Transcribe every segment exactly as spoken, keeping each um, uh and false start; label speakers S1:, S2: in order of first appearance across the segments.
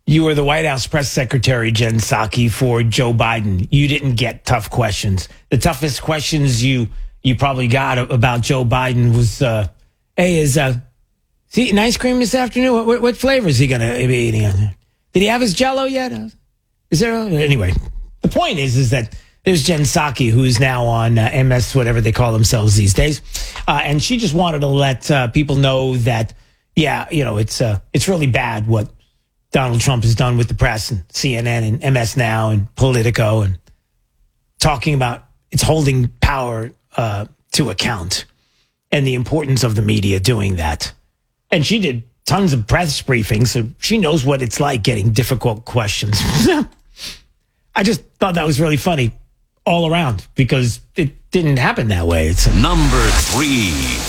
S1: You were the White House press secretary, Jen Psaki, for Joe Biden. You didn't get tough questions. The toughest questions you you probably got about Joe Biden was, uh, hey, is uh, is he eating ice cream this afternoon? What, what, what flavor is he going to be eating? Did he have his Jell-O yet? Is there? Anyway, the point is, is that there's Jen Psaki, who's now on uh, M S, whatever they call themselves these days, uh, and she just wanted to let uh, people know that, yeah, you know, it's uh, it's really bad what Donald Trump has done with the press and C N N and M S Now and Politico, and talking about it's holding power uh, to account and the importance of the media doing that. And she did tons of press briefings, so she knows what it's like getting difficult questions. I just thought that was really funny all around because it didn't happen that way. It's
S2: number three.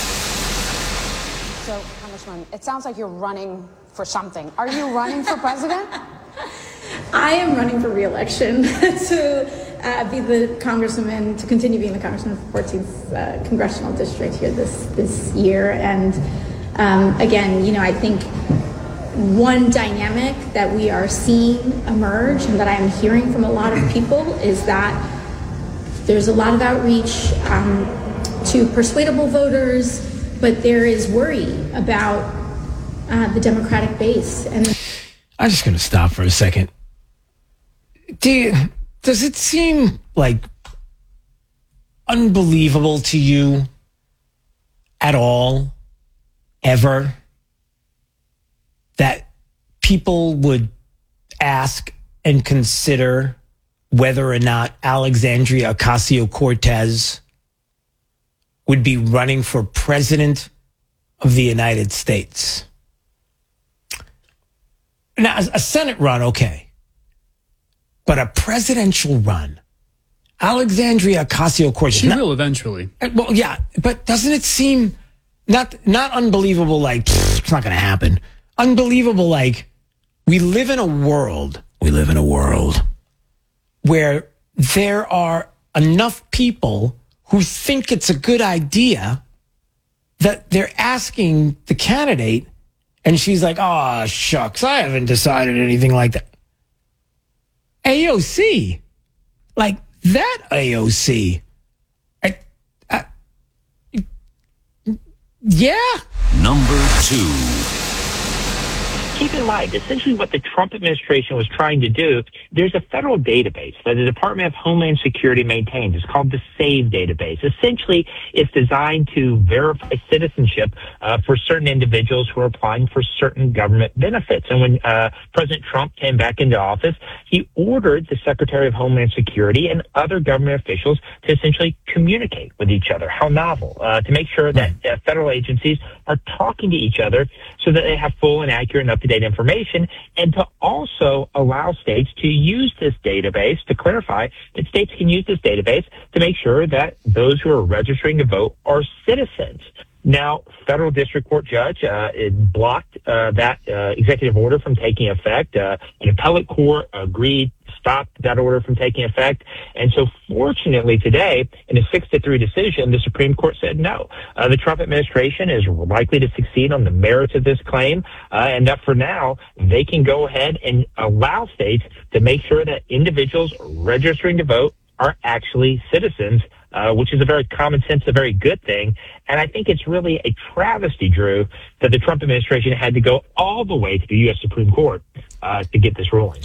S3: So, Congressman, it sounds like you're running for something. Are you running for president?
S4: I am running for re-election to uh, be the congresswoman, to continue being the congressman of the fourteenth uh, congressional district here this this year. And um, again, you know, I think one dynamic that we are seeing emerge and that I am hearing from a lot of people is that there's a lot of outreach um, to persuadable voters, but there is worry about uh, the Democratic base. And
S1: I'm just going to stop for a second. Do you, does it seem like unbelievable to you at all, ever, that people would ask and consider whether or not Alexandria Ocasio-Cortez would be running for president of the United States? Now, a Senate run, okay. But a presidential run, Alexandria Ocasio-Cortez.
S5: She will eventually.
S1: Well, yeah, but doesn't it seem not not unbelievable, like, pfft, it's not going to happen. Unbelievable, like, we live in a world, we live in a world where there are enough people who think it's a good idea that they're asking the candidate, and she's like, oh, shucks, I haven't decided anything like that. A O C, like that A O C. I, I, yeah.
S2: Number two.
S6: Keep in mind, essentially what the Trump administration was trying to do, there's a federal database that the Department of Homeland Security maintains. It's called the SAVE database. Essentially, it's designed to verify citizenship uh, for certain individuals who are applying for certain government benefits. And when uh, President Trump came back into office, he ordered the Secretary of Homeland Security and other government officials to essentially communicate with each other. How novel, uh, to make sure that uh, federal agencies are talking to each other so that they have full and accurate and up-to-date information, and to also allow states to use this database, to clarify that states can use this database to make sure that those who are registering to vote are citizens. Now, federal district court judge uh, it blocked uh, that uh, executive order from taking effect. Uh, an appellate court agreed, stopped that order from taking effect. And so fortunately today, in a six to three decision, the Supreme Court said no. Uh, the Trump administration is likely to succeed on the merits of this claim, uh, and that for now, they can go ahead and allow states to make sure that individuals registering to vote are actually citizens, uh, which is a very common sense, a very good thing. And I think it's really a travesty, Drew, that the Trump administration had to go all the way to the U S Supreme Court uh, to get this ruling.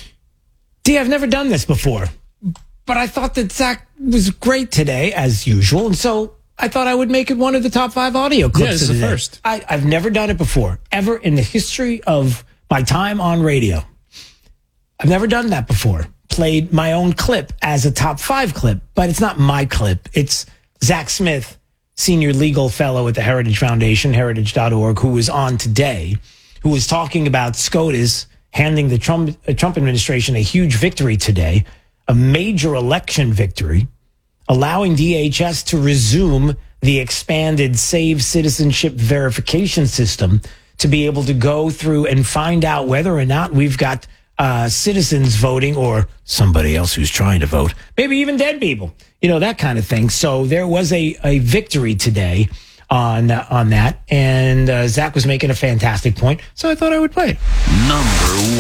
S1: D, I've never done this before, but I thought that Zach was great today, as usual, and so I thought I would make it one of the top five audio clips.
S5: Yeah, it's
S1: of
S5: the
S1: the day.
S5: first.
S1: I, I've never done it before, ever in the history of my time on radio. I've never done that before. Played my own clip as a top five clip, but it's not my clip. It's Zach Smith, senior legal fellow at the Heritage Foundation, heritage dot org, who was on today, who was talking about SCOTUS handing the Trump, uh, Trump administration a huge victory today, a major election victory, allowing D H S to resume the expanded SAVE citizenship verification system to be able to go through and find out whether or not we've got uh, citizens voting or somebody else who's trying to vote, maybe even dead people, you know, that kind of thing. So there was a, a victory today on uh, on that, and uh, Zach was making a fantastic point, so I thought I would play it.
S2: Number one.